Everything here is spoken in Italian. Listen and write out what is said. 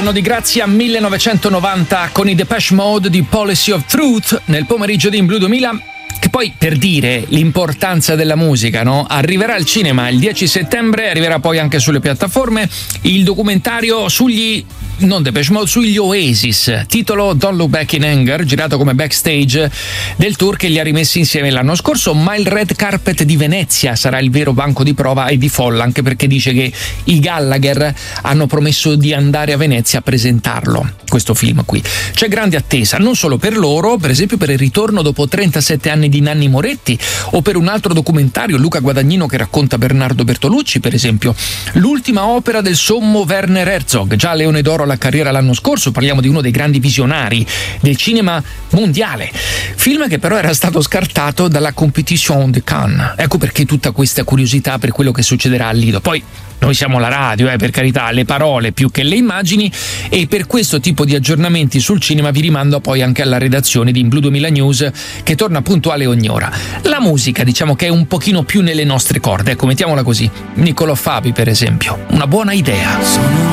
anno di grazia 1990 con i Depeche Mode di Policy of Truth nel pomeriggio di In Blue 2000. Che poi, per dire l'importanza della musica, no? Arriverà al cinema il 10 settembre, arriverà poi anche sulle piattaforme il documentario sugli Oasis, titolo Don't Look Back in Anger, girato come backstage del tour che li ha rimessi insieme l'anno scorso, ma il red carpet di Venezia sarà il vero banco di prova e di folla, anche perché dice che i Gallagher hanno promesso di andare a Venezia a presentarlo, questo film qui. C'è grande attesa, non solo per loro, per esempio per il ritorno dopo 37 anni di Nanni Moretti, o per un altro documentario, Luca Guadagnino che racconta Bernardo Bertolucci, per esempio, l'ultima opera del sommo Werner Herzog, già Leone d'Oro alla carriera l'anno scorso. Parliamo di uno dei grandi visionari del cinema mondiale, film che però era stato scartato dalla Competition de Cannes. Ecco perché tutta questa curiosità per quello che succederà al Lido. Poi noi siamo la radio, per carità, le parole più che le immagini, e per questo tipo di aggiornamenti sul cinema vi rimando poi anche alla redazione di In Blue 2000 News, che torna puntuale ogni ora. La musica, diciamo che è un pochino più nelle nostre corde, ecco, mettiamola così. Niccolò Fabi, per esempio, una buona idea.